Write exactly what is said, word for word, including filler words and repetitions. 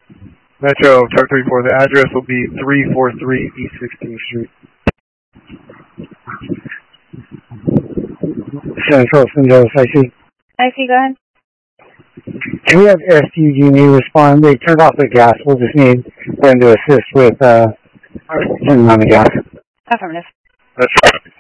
Metro, Truck thirty-four, the address will be three forty-three East sixteenth Street. Central Los Angeles, I see. I see, go ahead. Can we have S U G M E respond? They turned off the gas. We'll just need them to assist with uh, turning on the gas. Affirmative. That's right.